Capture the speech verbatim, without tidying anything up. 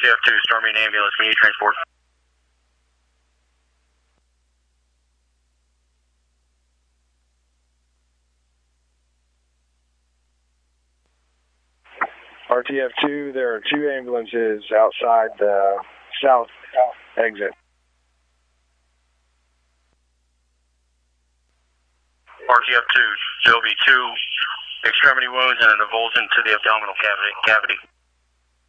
T F two, storming ambulance, we need transport. R T F two, there are two ambulances outside the south exit. R T F two, there'll be two extremity wounds and an avulsion to the abdominal cavity. cavity.